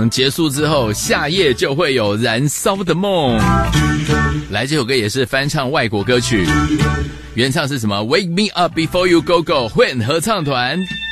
场结束之后，下夜就会有燃烧的梦。来，这首歌也是翻唱外国歌曲，原唱是什么 Wake Me Up Before You Go Go 混合唱团。